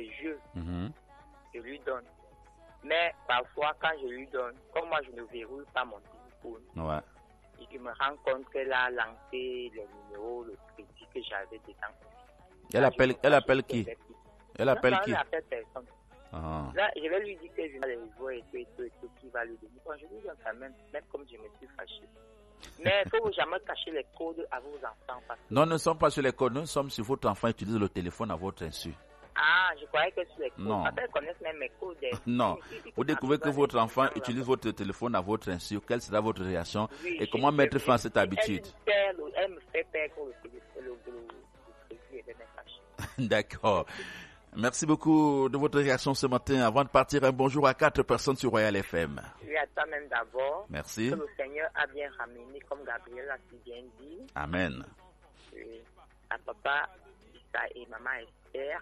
jeux. Je lui donne. Mais parfois, quand je lui donne, comme moi, je ne verrouille pas mon téléphone. Ouais. Et je me rends compte qu'elle a lancé les numéros, le crédit que j'avais dedans. Elle appelle qui? Elle appelle qui? Elle appelle personne. Ah. Là, je vais lui dire que je vais les jouer et tout, qui va lui donner. Bon, je lui donne quand même comme je me suis fâché. Mais il ne faut jamais cacher les codes à vos enfants. Non, nous ne sommes pas sur les codes, nous sommes sur votre enfant utilise le téléphone à votre insu. Ah, je croyais que sur les codes. Non. Après, ils connaissent même mes codes. Non. Vous découvrez que votre enfant utilise votre téléphone à votre insu. Quelle sera votre réaction? Oui, et comment mettre fin à cette habitude? Elle me fait perdre le téléphone, le crédit et me fâcher. D'accord. Merci beaucoup de votre réaction ce matin. Avant de partir, un bonjour à 4 personnes sur Royal FM. Oui, à toi-même d'abord. Merci. Que le Seigneur a bien ramené, comme Gabriel a si bien dit. Amen. Oui. À papa Issa et maman Esther.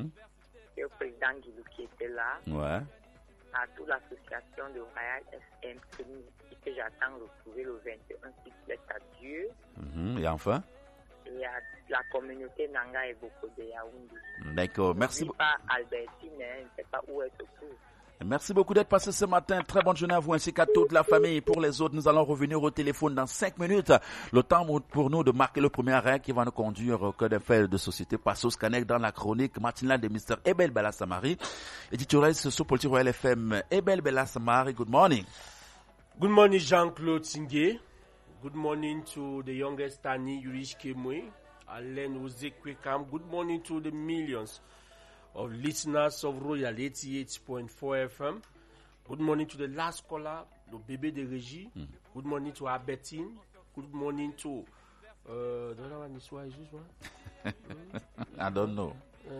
Et au président Guilou qui était là. Ouais. À toute l'association de Royal FM que j'attends retrouver le 21 si plaît à Dieu. Et enfin? Et à la communauté Nanga et beaucoup de Yaoundé. D'accord, merci beaucoup. Pas Albertine, je ne sais pas où elle se trouve. Merci beaucoup d'être passé ce matin. Très bonne journée à vous ainsi qu'à toute la famille. Pour les autres, nous allons revenir au téléphone dans 5 minutes. Le temps pour nous de marquer le premier arrêt qui va nous conduire au cœur d'un fait de société. Passos Canek dans la chronique matinale de Mr. Ebel Belassamari, éditorialiste socio-politique Royal FM. Ebel Belassamari, good morning. Good morning, Jean-Claude Singé. Good morning to the youngest Tani Yurish Kemwe, Alain Ozekwekam. Good morning to the millions of listeners of Royal 88.4 FM. Good morning to the last caller, the Bébé de Régie. Good morning to Albertine. Good morning to the other one is this one? I don't know.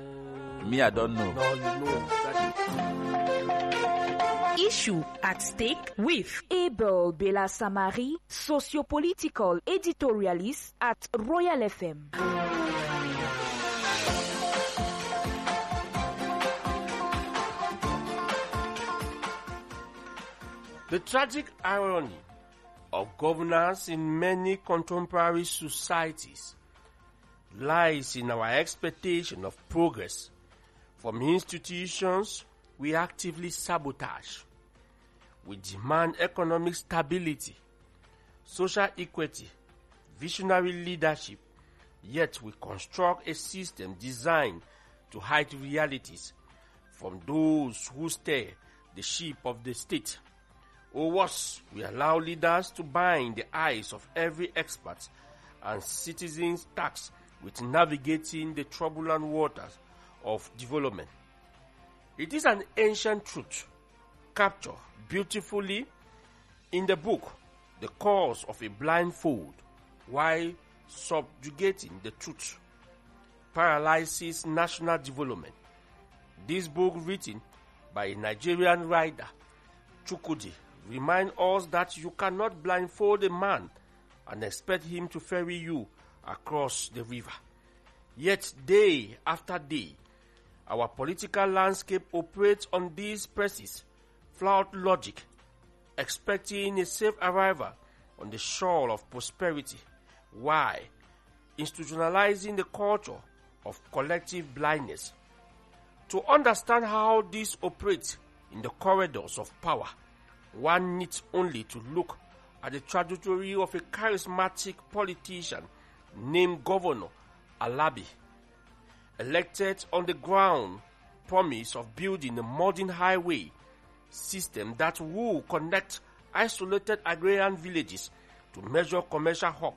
Me, I don't know. No, you know. Issue at stake with Abel Belassamari, socio-political editorialist at Royal FM. The tragic irony of governance in many contemporary societies lies in our expectation of progress from institutions we actively sabotage. We demand economic stability, social equity, visionary leadership, yet we construct a system designed to hide realities from those who steer the ship of the state. Or worse, we allow leaders to bind the eyes of every expert and citizens tasked with navigating the turbulent waters of development. It is an ancient truth captured beautifully in the book The Cause of a Blindfold, while subjugating the truth paralyzes national development. This book, written by a Nigerian writer, Chukwudi, reminds us that you cannot blindfold a man and expect him to ferry you across the river. Yet day after day, our political landscape operates on these precise, flawed logic, expecting a safe arrival on the shore of prosperity, while institutionalizing the culture of collective blindness. To understand how this operates in the corridors of power, one needs only to look at the trajectory of a charismatic politician named Governor Alabi, elected on the ground promise of building a modern highway system that will connect isolated agrarian villages to major commercial hubs.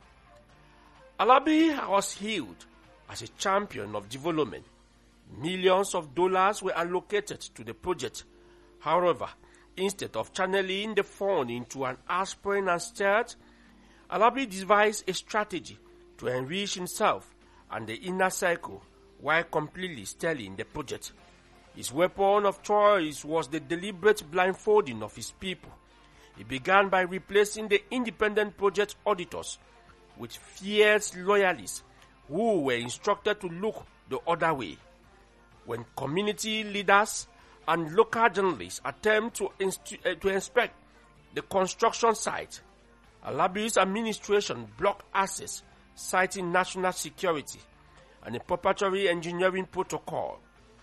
Alabi was hailed as a champion of development. Millions of dollars were allocated to the project. However, instead of channeling the fund into an aspirin and stead, Alabi devised a strategy to enrich himself and the inner circle while completely stealing the project. His weapon of choice was the deliberate blindfolding of his people. He began by replacing the independent project auditors with fierce loyalists who were instructed to look the other way. When community leaders and local journalists attempt to inspect the construction site, Alabi's administration blocked access, citing national security and a proprietary engineering protocol.